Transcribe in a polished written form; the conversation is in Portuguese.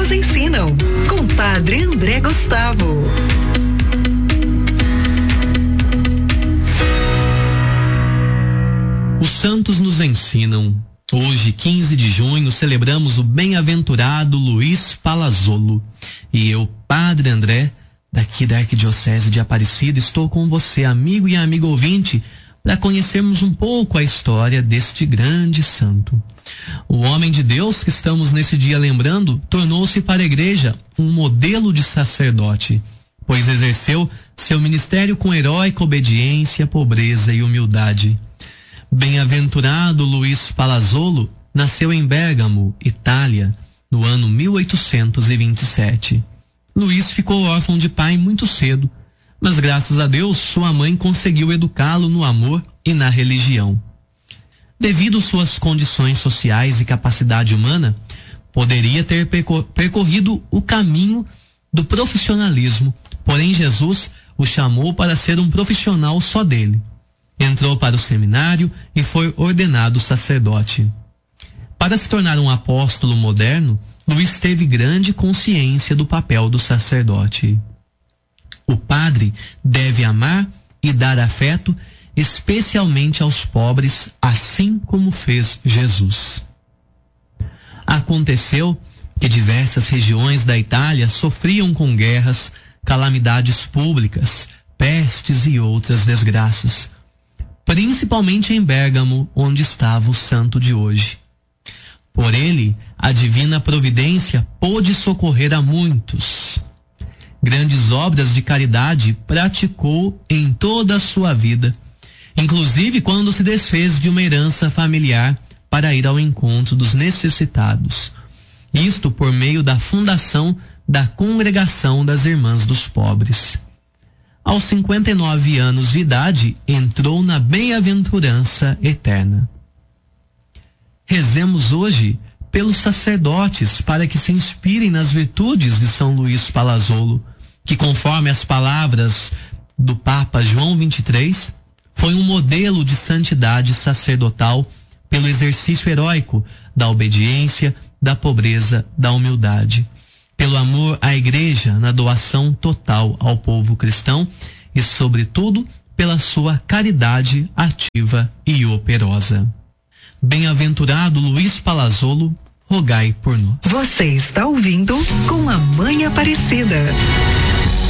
nos ensinam, com Padre André Gustavo. Os santos nos ensinam. Hoje, 15 de junho, celebramos o bem-aventurado Luiz Palazzolo. E eu, Padre André, daqui da Arquidiocese de Aparecida, estou com você, amigo e amigo ouvinte, para conhecermos um pouco a história deste grande santo. O homem de Deus que estamos nesse dia lembrando tornou-se para a igreja um modelo de sacerdote, pois exerceu seu ministério com heróica obediência, pobreza e humildade. Bem-aventurado Luiz Palazzolo nasceu em Bérgamo, Itália, no ano 1827. Luiz ficou órfão de pai muito cedo, mas graças a Deus sua mãe conseguiu educá-lo no amor e na religião. Devido suas condições sociais e capacidade humana, poderia ter percorrido o caminho do profissionalismo, porém Jesus o chamou para ser um profissional só dele. Entrou para o seminário e foi ordenado sacerdote. Para se tornar um apóstolo moderno, Luiz teve grande consciência do papel do sacerdote. O padre deve amar e dar afeto, especialmente aos pobres, assim como fez Jesus. Aconteceu que diversas regiões da Itália sofriam com guerras, calamidades públicas, pestes e outras desgraças, principalmente em Bérgamo, onde estava o santo de hoje. Por ele, a divina providência pôde socorrer a muitos. Grandes obras de caridade praticou em toda a sua vida, inclusive quando se desfez de uma herança familiar para ir ao encontro dos necessitados. Isto por meio da fundação da Congregação das Irmãs dos Pobres. Aos 59 anos de idade, entrou na bem-aventurança eterna. Rezemos hoje pelos sacerdotes para que se inspirem nas virtudes de São Luiz Palazzolo, que, conforme as palavras do Papa João XXIII, foi um modelo de santidade sacerdotal pelo exercício heróico da obediência, da pobreza, da humildade, pelo amor à Igreja na doação total ao povo cristão e, sobretudo, pela sua caridade ativa e operosa. Bem-aventurado Luiz Palazzolo, rogai por nós. Você está ouvindo Com a Mãe Aparecida.